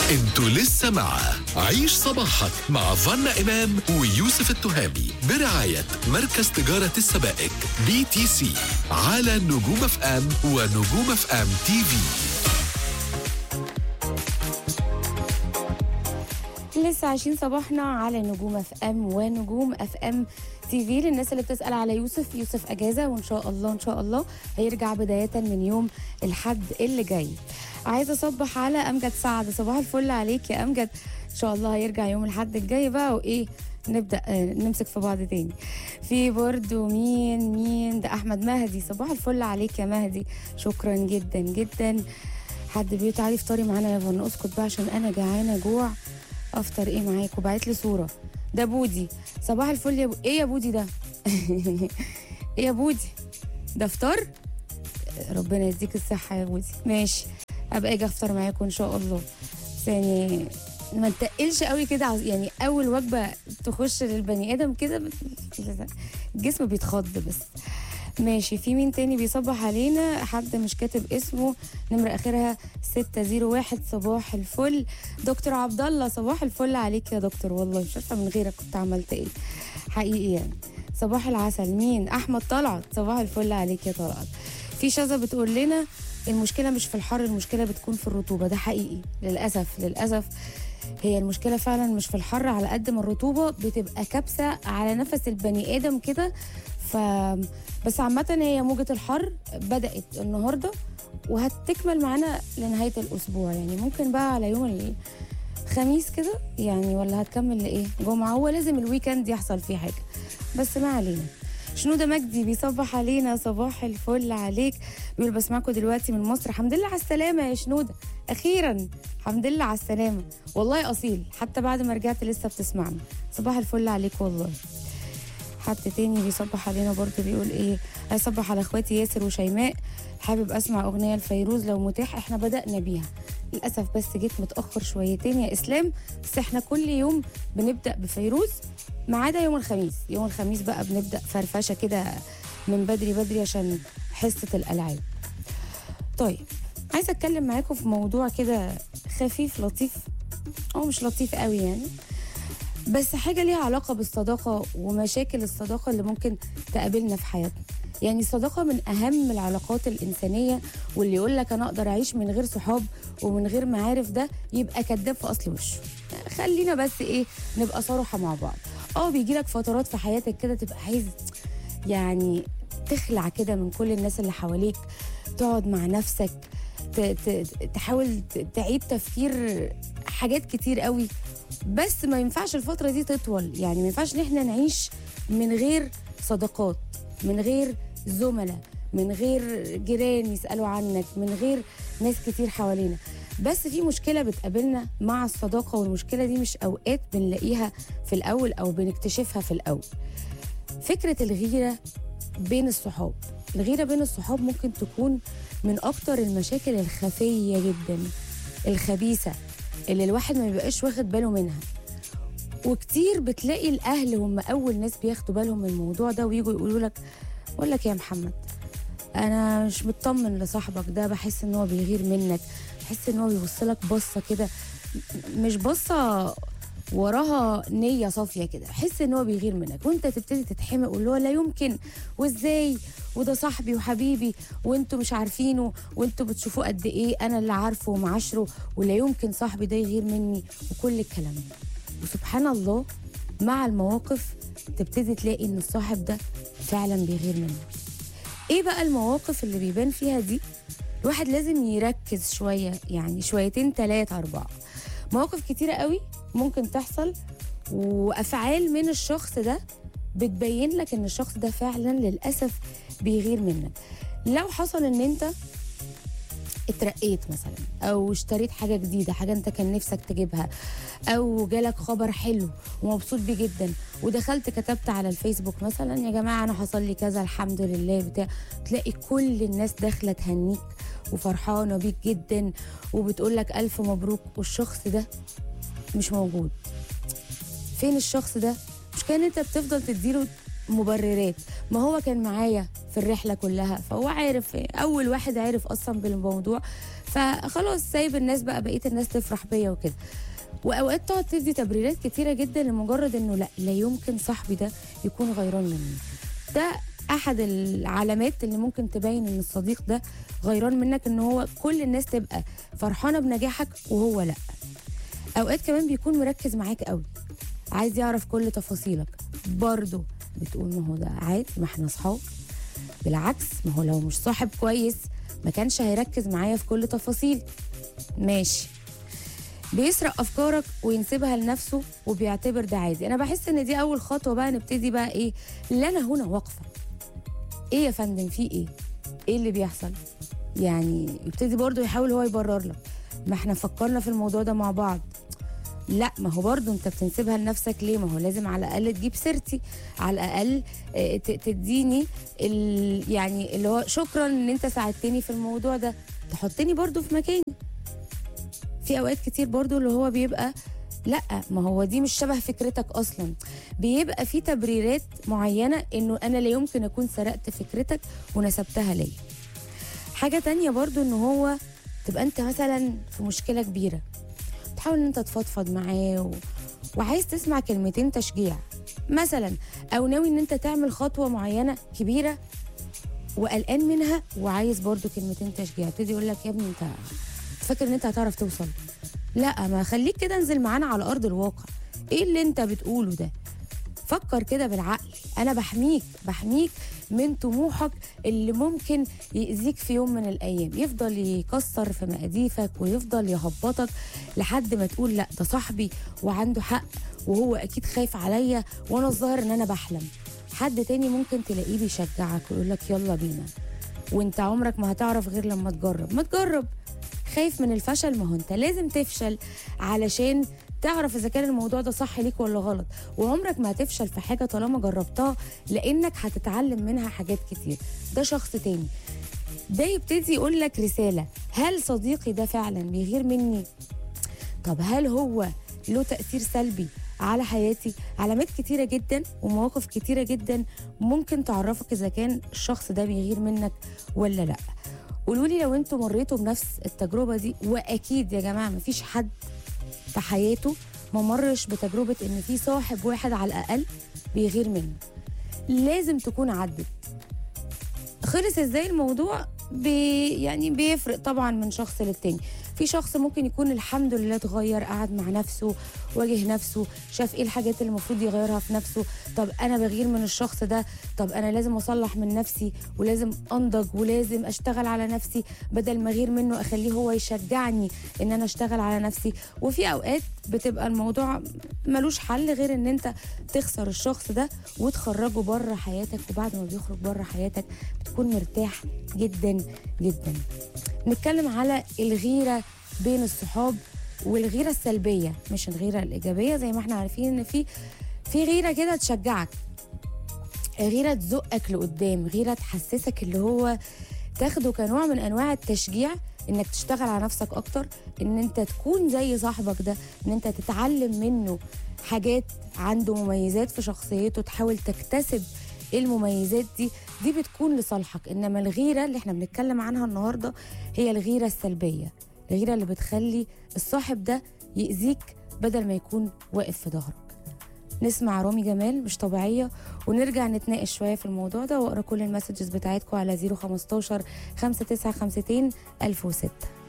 انتوا لسه مع عيش صباحك مع فانا إمام ويوسف التهامي برعاية مركز تجارة السبائك BTC على نجوم اف ام ونجوم اف ام تي في. لسه عايشين صباحنا على نجوم اف ام ونجوم اف ام تي في. للناس اللي بتسأل على يوسف اجازة، وان شاء الله هيرجع بداية من يوم الحد اللي جاي. عايزة اصبح على امجد سعد، صباح الفل عليك يا امجد، ان شاء الله هيرجع يوم الحد الجاي بقى، وايه نبدأ نمسك في بعض تاني. في برضو مين ده؟ احمد مهدي، صباح الفل عليك يا مهدي، شكرا جدا جدا. حد بيقول تعالي افطري معانا يا فن، اسكت بقى عشان انا جعانه جوع. افطر ايه معاك؟ وبعت لي صوره. ده بودي، صباح الفل يا ايه يا بودي ده؟ ايه يا بودي ده؟ فطار؟ ربنا يديك الصحه يا بودي. ماشي، ابقى اجي افطر معاكم ان شاء الله، بس يعني ما نتقلش قوي كده، يعني اول وجبه تخش للبني ادم كده الجسم بيتخض بس. ماشي، في مين تاني بيصبح علينا؟ حد مش كاتب اسمه، نمرة اخرها 601. صباح الفل دكتور عبد الله، صباح الفل عليك يا دكتور، والله مش عارفه من غيرك كنت عملت ايه حقيقي يعني. صباح العسل. مين؟ احمد طلعت، صباح الفل عليك يا طلعت. في شذا بتقول لنا المشكله مش في الحر، المشكله بتكون في الرطوبه. ده حقيقي، للاسف هي المشكله فعلا مش في الحر على قد ما الرطوبه بتبقى كابسه على نفس البني ادم كده. بس عامة هي موجة الحر بدأت النهاردة وهتكمل معانا لنهاية الأسبوع، يعني ممكن بقى على يوم الخميس كده يعني، ولا هتكمل لإيه؟ جمعة. هو لازم الويكند يحصل فيه حاجة، بس ما علينا. شنودة مجدي بيصبح علينا، صباح الفل عليك، بيقول بسمعكم دلوقتي من مصر. الحمد لله على السلامة يا شنودة، أخيرا الحمد لله على السلامة، والله أصيل حتى بعد ما رجعت لسه بتسمعنا. صباح الفل عليك والله. حد تاني بيصبح علينا برضه بيقول ايه؟ هيصبح على اخواتي ياسر وشيماء، حابب اسمع اغنيه لفيروز لو متاح. احنا بدأنا بيها للاسف، بس جيت متاخر شويتين يا اسلام، بس احنا كل يوم بنبدأ بفيروز ما عدا يوم الخميس. يوم الخميس بقى بنبدأ فرفشه كده من بدري عشان حصه الالعاب. طيب، عايزه اتكلم معاكم في موضوع كده خفيف لطيف، او مش لطيف قوي يعني، بس حاجة ليها علاقة بالصداقة ومشاكل الصداقة اللي ممكن تقابلنا في حياتنا. يعني الصداقة من أهم العلاقات الإنسانية، واللي يقول لك أنا أقدر أعيش من غير صحاب ومن غير معارف ده يبقى كذاب في أصل وشه. خلينا بس إيه، نبقى صراحة مع بعض. بيجي لك فترات في حياتك كده تبقى عايز يعني تخلع كده من كل الناس اللي حواليك، تقعد مع نفسك، تحاول تعيد تفكير حاجات كتير قوي. بس ما ينفعش الفترة دي تطول، يعني ما ينفعش ان احنا نعيش من غير صداقات، من غير زملاء، من غير جيران يسألوا عنك، من غير ناس كتير حوالينا. بس في مشكلة بتقابلنا مع الصداقة، والمشكلة دي مش أوقات بنلاقيها في الأول أو بنكتشفها في الأول. فكرة الغيرة بين الصحاب. الغيرة بين الصحاب ممكن تكون من أكتر المشاكل الخفية جدا الخبيثة اللي الواحد ما بيبقاش واخد باله منها. وكتير بتلاقي الأهل هم أول ناس بياخدوا بالهم من الموضوع ده، ويجوا يقولوا لك بقول لك يا محمد أنا مش مطمن لصاحبك ده، بحس إن هو بيغير منك، بحس إن هو بيبص لك بصة كده مش بصة وراها نية صافية كده، بحس إن هو بيغير منك. وأنت تبتدي تتحمق واللي هو لا يمكن، وإزاي، وده صاحبي وحبيبي وانتوا مش عارفينه، وانتوا بتشوفوه قد ايه انا اللي عارفه ومعاشره، ولا يمكن صاحبي ده يغير مني، وكل الكلام ده. وسبحان الله مع المواقف تبتدي تلاقي ان الصاحب ده فعلا بيغير منه. ايه بقى المواقف اللي بيبان فيها دي؟ الواحد لازم يركز شوية، يعني شويتين 3 4. مواقف كتيرة قوي ممكن تحصل، وافعال من الشخص ده بتبين لك ان الشخص ده فعلا للأسف بيغير منك. لو حصل ان انت اترقيت مثلا، او اشتريت حاجة جديدة، حاجة انت كان نفسك تجيبها، او جالك خبر حلو ومبسوط بيه جدا، ودخلت كتبت على الفيسبوك مثلا يا جماعة انا حصل لي كذا الحمد لله بتاع، تلاقي كل الناس داخلة تهنيك وفرحانة بيك جدا وبتقول لك ألف مبروك، والشخص ده مش موجود. فين الشخص ده؟ مش كان انت بتفضل تديله مبررات؟ ما هو كان معايا في الرحلة كلها، فهو عارف، أول واحد عارف أصلا بالموضوع، فخلاص سايب الناس بقى، بقيه الناس تفرح بيا وكده. واوقات تقعد تدي تبريرات كتيره جدا لمجرد انه لا يمكن صاحبي ده يكون غيران مني. ده احد العلامات اللي ممكن تبين ان الصديق ده غيران منك، ان هو كل الناس تبقى فرحانه بنجاحك وهو لا. اوقات كمان بيكون مركز معاك قوي، عايز يعرف كل تفاصيلك. برضه بتقول ما هو ده عادي، ما احنا اصحاب. بالعكس، ما هو لو مش صاحب كويس ما كانش هيركز معايا في كل تفاصيل. ماشي. بيسرق افكارك وينسبها لنفسه وبيعتبر ده عادي. انا بحس ان دي اول خطوه بقى، نبتدي بقى ايه اللي انا هنا واقفه. ايه يا فندم، في ايه اللي بيحصل؟ يعني يبتدي برضه يحاول هو يبرر لك، ما احنا فكرنا في الموضوع ده مع بعض. لا، ما هو برضه انت بتنسبها لنفسك ليه؟ ما هو لازم على الاقل تجيب سيرتي، على الاقل تديني يعني اللي هو شكرا ان انت ساعدتني في الموضوع ده، تحطني برضه في مكاني. في اوقات كتير برضه اللي هو بيبقى لا، ما هو دي مش شبه فكرتك اصلا. بيبقى في تبريرات معينه انه انا لا يمكن اكون سرقت فكرتك ونسبتها ليا. حاجه تانية برضه ان هو تبقى انت مثلا في مشكله كبيره، تحاول ان انت تفضفض معاه وعايز تسمع كلمتين تشجيع مثلا، او ناوي ان انت تعمل خطوه معينه كبيره وقلقان منها وعايز برضو كلمتين تشجيع. يبتدي يقول لك يا ابني انت فاكر ان انت هتعرف توصل؟ لا، ما خليك كده انزل معانا على ارض الواقع. ايه اللي انت بتقوله ده؟ فكر كده بالعقل. انا بحميك من طموحك اللي ممكن يأذيك في يوم من الايام، يفضل يكسر في مقاديفك ويفضل يهبطك لحد ما تقول لا ده صاحبي وعنده حق وهو اكيد خايف عليا وانا الظاهر ان انا بحلم. حد تاني ممكن تلاقيه بيشجعك ويقول لك يلا بينا، وانت عمرك ما هتعرف غير لما تجرب. ما تجرب. خايف من الفشل؟ ما هو انت لازم تفشل علشان تعرف اذا كان الموضوع ده صح ليك ولا غلط. وعمرك ما هتفشل في حاجه طالما جربتها، لانك هتتعلم منها حاجات كتير. ده شخص تاني، ده يبتدي يقول لك رساله: هل صديقي ده فعلا بيغير مني؟ طب هل هو له تاثير سلبي على حياتي؟ علامات كتيره جدا ومواقف كتيره جدا ممكن تعرفك اذا كان الشخص ده بيغير منك ولا لا. قولوا لي لو انتوا مريتوا بنفس التجربه دي. واكيد يا جماعه مفيش حد في حياته ما مرش بتجربه ان في صاحب واحد على الاقل بيغير منه. لازم تكون عدت. خلص ازاي الموضوع؟ يعني بيفرق طبعا من شخص للتاني. في شخص ممكن يكون الحمد لله اتغير، قعد مع نفسه، واجه نفسه، شاف ايه الحاجات اللي المفروض يغيرها في نفسه. طب انا بغير من الشخص ده، طب انا لازم اصلح من نفسي ولازم انضج ولازم اشتغل على نفسي، بدل ما اغير منه اخليه هو يشجعني ان انا اشتغل على نفسي. وفي اوقات بتبقى الموضوع ملوش حل غير ان انت تخسر الشخص ده وتخرجه بره حياتك، وبعد ما بيخرج بره حياتك بتكون مرتاح جدا جدا. نتكلم على الغيرة بين الصحاب والغيرة السلبية، مش الغيرة الإيجابية. زي ما احنا عارفين ان في غيرة كده تشجعك، غيرة تزقك لقدام، غيرة تحسسك اللي هو تاخده كنوع من انواع التشجيع انك تشتغل على نفسك اكتر، ان انت تكون زي صاحبك ده، ان انت تتعلم منه حاجات، عنده مميزات في شخصيته تحاول تكتسب المميزات دي بتكون لصالحك. انما الغيره اللي احنا بنتكلم عنها النهارده هي الغيره السلبيه، الغيره اللي بتخلي الصاحب ده يأذيك بدل ما يكون واقف في ظهرك. نسمع رامي جمال مش طبيعيه ونرجع نتناقش شويه في الموضوع ده، واقرا كل المسجز بتاعتكم على 015 5952 1006.